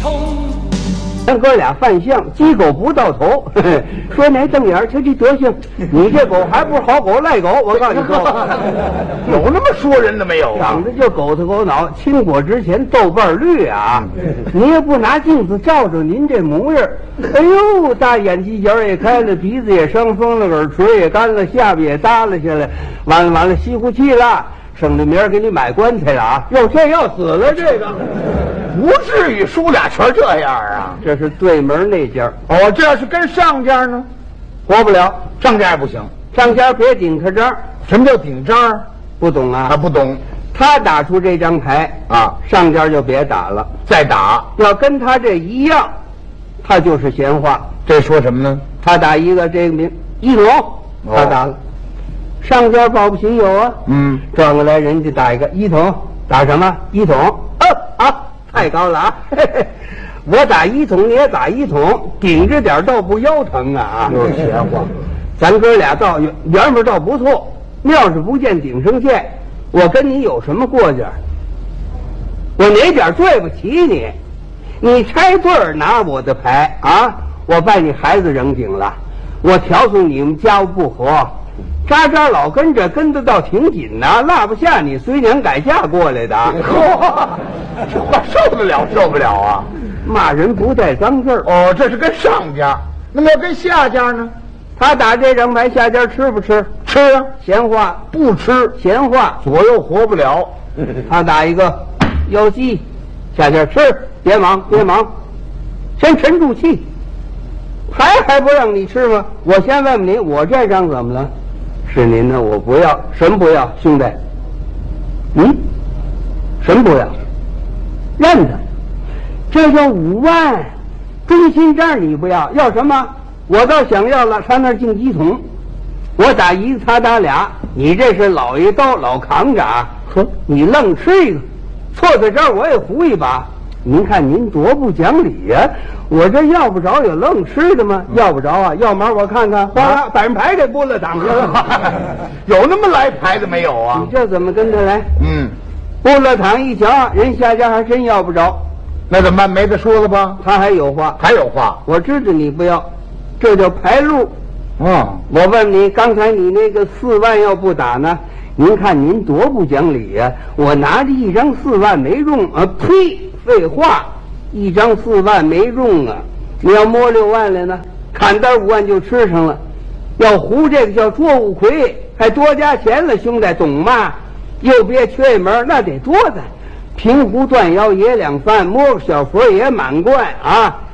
咱哥俩犯相，鸡狗不到头。说哪瞪眼，瞧这德行，你这狗还不是好狗赖狗？我告诉你说， 有那么说人的没有啊？ 长得就狗头狗脑，倾国之前豆瓣绿啊！你也不拿镜子照照您这模样，哎呦，大眼犄角也开了，鼻子也伤风了，耳垂也干了，下巴也耷拉下来，完了，吸呼气了。省得明儿给你买棺材了啊！哟，这要死了，这个不至于输俩圈这样啊！ 这是对门那家哦，这要是跟上家呢， 活不了。 上家也不行， 上家别顶他章。 什么叫顶章？ 不懂啊？ 他不懂。 他打出这张牌啊， 上家就别打了。 再打， 要跟他这一样，他就是闲话。 这说什么呢？他打一个这个名一统，他打了。上家保不齐有啊，转过来人家打一个一统，打什么一统？太高了啊！我打一统，你也打一统，顶着点倒不腰疼啊！ 就是闲话， 咱哥俩倒原本倒不错，妙是不见顶上见。我跟你有什么过节？我哪点对不起你？你拆对儿拿我的牌啊！我把你孩子扔井了，我调唆你们家务不和。渣渣老跟着，跟得倒挺紧呐，落不下你随娘改嫁过来的。 这话受得了受不了啊！ 骂人不带脏字儿。 哦，这是跟上家，那么要跟下家呢？ 他打这张牌，下家吃不吃？ 吃啊！ 闲话不吃， 闲话左右活不了。 他打一个腰鸡，下家吃，别忙别忙，先沉住气。还不让你吃吗？我先问问你，我这张怎么了？是您的，我不要。什么不要，兄弟？什么不要？认得，这叫5万，中心账你不要，要什么？我倒想要了，上那儿进鸡桶，我打一个，他打俩，你这是老一刀老扛着啊！呵，你愣吃一个，错在这儿我也胡一把。您看您多不讲理呀！我这要不着有愣吃的吗？要不着啊！要么我看看，哗啦，把人牌给拨了挡下了。 有那么来牌的没有啊？ 你这怎么跟他来？拨了躺一瞧，人下家还真要不着。 那怎么办？没得说了吧？ 他还有话， 还有话。 我知道你不要，这叫牌路。我问你，刚才你那个4万要不打呢？您看您多不讲理呀！我拿着一张4万没中啊！呸！废话，一张4万没中啊！你要摸6万来呢，砍单5万就吃上了。要胡这个叫捉五魁，还多加钱了，兄弟，懂吗？又别缺一门，那得多的。平湖断腰也2番，摸个小佛也满贯啊！